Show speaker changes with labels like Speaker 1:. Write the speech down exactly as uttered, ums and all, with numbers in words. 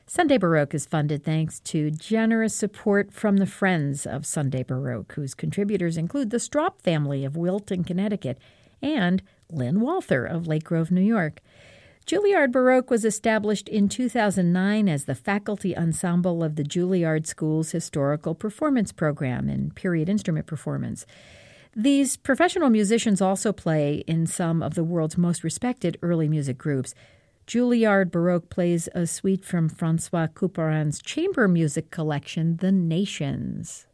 Speaker 1: Sunday Baroque is funded thanks to generous support from the Friends of Sunday Baroque, whose contributors include the Straub family of Wilton, Connecticut, and Lynn Walther of Lake Grove, New York. Juilliard Baroque was established in two thousand nine as the faculty ensemble of the Juilliard School's Historical Performance Program in period instrument performance. These professional musicians also play in some of the world's most respected early music groups. Juilliard Baroque plays a suite from Francois Couperin's chamber music collection, The Nations.